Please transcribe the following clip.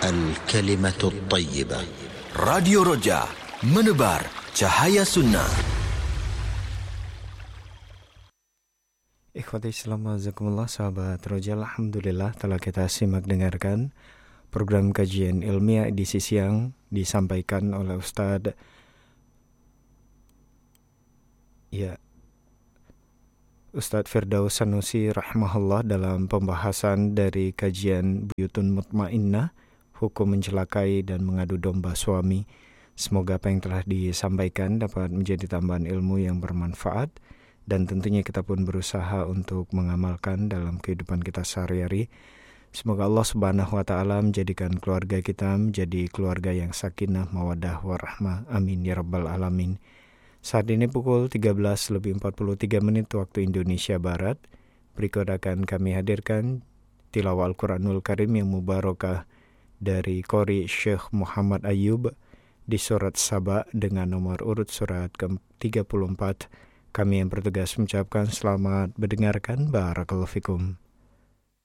الكلمة الطيبة. Radio Roja, menebar cahaya sunnah. Ikhwati Islam, azakumullah, sahabat Roja, alhamdulillah telah kita simak dengarkan program kajian ilmiah edisi siang disampaikan oleh Ustadz Firdaus Sanusi rahimahullah dalam pembahasan dari kajian Buyutun Mutmainnah, hukum mencelakai dan mengadu domba suami. Semoga apa yang telah disampaikan dapat menjadi tambahan ilmu yang bermanfaat, dan tentunya kita pun berusaha untuk mengamalkan dalam kehidupan kita sehari-hari. Semoga Allah Subhanahu wa Ta'ala menjadikan keluarga kita menjadi keluarga yang sakinah, mawaddah, warahmah. Amin ya rabbal alamin. Saat ini pukul 13:43 waktu Indonesia Barat. Berikut akan kami hadirkan tilawah Al-Quranul Karim yang mubarakah dari Qori Syekh Muhammad Ayub di surat Saba dengan nomor urut surat ke-34. Kami yang bertugas mengucapkan selamat mendengarkan. Barakallahu fikum.